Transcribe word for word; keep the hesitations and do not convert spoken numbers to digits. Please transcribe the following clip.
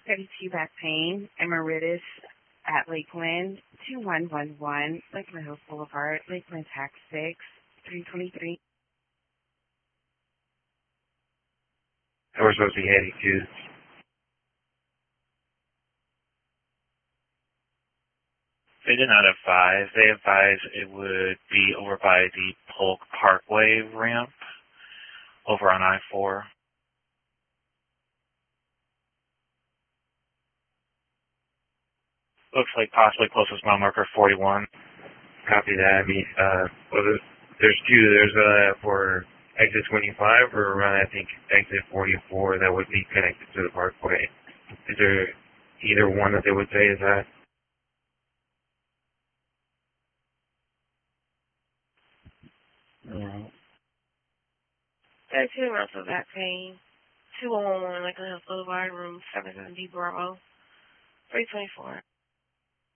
thirty-two back pain, Emeritus at Lakeland, two one one one, Lakeland Hills Boulevard, Lakeland Tax six, three twenty-three. And we're supposed to be heading to They did not advise. They advised it would be over by the Polk Parkway ramp over on I four. Looks like possibly closest mile marker forty-one. Copy that. I mean, uh, well, there's, there's two. There's uh, for exit twenty-five or around, I think, exit forty-four that would be connected to the parkway. Is there either one that they would say is that? Yeah. thirty-two Russell back pain, two one one one, Lakeland Hills Boulevard, room seven seventy Bravo, three twenty-four.